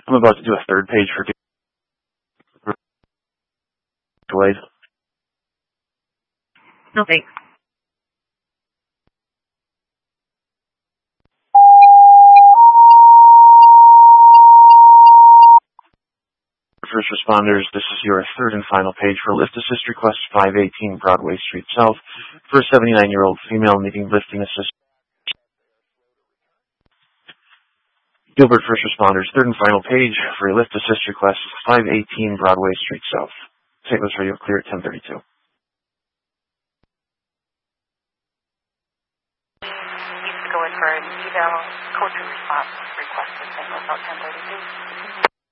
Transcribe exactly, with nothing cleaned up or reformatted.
I'm about to do a third page for delayed. No thanks. First responders, this is your third and final page for lift assist request five eighteen Broadway Street South for a seventy-nine-year-old female needing lifting assist. Gilbert First Responders, third and final page for your lift assist request five eighteen Broadway Street South. Saint Louis Radio clear at ten thirty-two. Needs to go in for an eval, code two response requested, Saint Louis about ten thirty-two.